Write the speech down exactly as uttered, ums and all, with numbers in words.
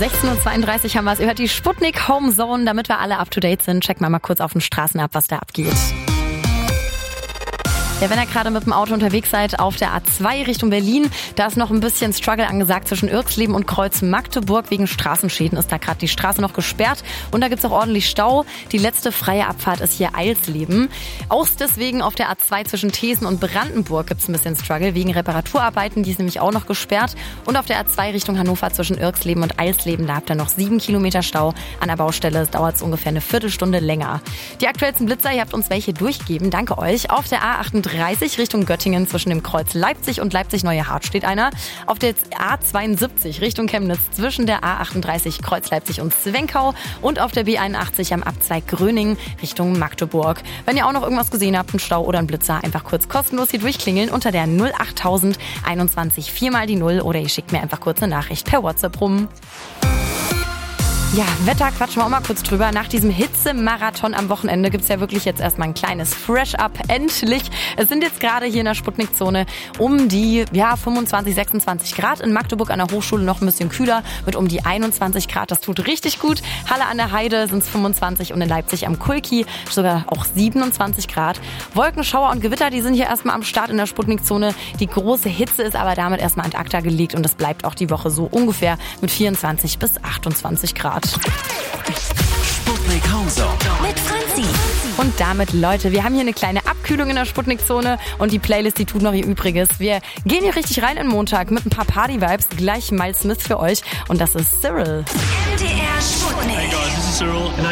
sechzehn Uhr zweiunddreißig haben wir es. Ihr hört die Sputnik Home Zone. Damit wir alle up to date sind, checken wir mal kurz auf den Straßen ab, was da abgeht. Ja, wenn ihr gerade mit dem Auto unterwegs seid auf der A zwei Richtung Berlin, da ist noch ein bisschen Struggle angesagt zwischen Irxleben und Kreuz Magdeburg. Wegen Straßenschäden ist da gerade die Straße noch gesperrt und da gibt's auch ordentlich Stau. Die letzte freie Abfahrt ist hier Eilsleben. Auch deswegen auf der A zwei zwischen Thesen und Brandenburg gibt's ein bisschen Struggle wegen Reparaturarbeiten, die ist nämlich auch noch gesperrt. Und auf der A zwei Richtung Hannover zwischen Irxleben und Eilsleben, da habt ihr noch sieben Kilometer Stau. An der Baustelle dauert es ungefähr eine Viertelstunde länger. Die aktuellsten Blitzer, ihr habt uns welche durchgegeben, danke euch. Auf der A achtunddreißig Richtung Göttingen zwischen dem Kreuz Leipzig und Leipzig-Neue Hart steht einer. Auf der A zweiundsiebzig Richtung Chemnitz zwischen der A achtunddreißig Kreuz Leipzig und Zwenkau und auf der B einundachtzig am Abzweig Gröning Richtung Magdeburg. Wenn ihr auch noch irgendwas gesehen habt, einen Stau oder einen Blitzer, einfach kurz kostenlos hier durchklingeln unter der null achttausend einundzwanzig viermal die Null oder ihr schickt mir einfach kurz eine Nachricht per WhatsApp rum. Ja, Wetter quatschen wir auch mal kurz drüber. Nach diesem Hitzemarathon am Wochenende gibt's ja wirklich jetzt erstmal ein kleines Fresh-Up. Endlich. Es sind jetzt gerade hier in der Sputnik-Zone um die ja fünfundzwanzig, sechsundzwanzig Grad. In Magdeburg an der Hochschule noch ein bisschen kühler mit um die einundzwanzig Grad. Das tut richtig gut. Halle an der Heide sind's fünfundzwanzig und in Leipzig am Kulki sogar auch siebenundzwanzig Grad. Wolken, Schauer und Gewitter, die sind hier erstmal am Start in der Sputnik-Zone. Die große Hitze ist aber damit erstmal ad acta gelegt und es bleibt auch die Woche so ungefähr mit vierundzwanzig bis achtundzwanzig Grad. Sputnik Home Zone mit Franzi. Und damit, Leute, wir haben hier eine kleine Abkühlung in der Sputnik-Zone und die Playlist, die tut noch ihr Übriges. Wir gehen hier richtig rein in Montag mit ein paar Party-Vibes. Gleich Miles Smith für euch und das ist Cyril. M D R Sputnik. Hey guys, this is Cyril and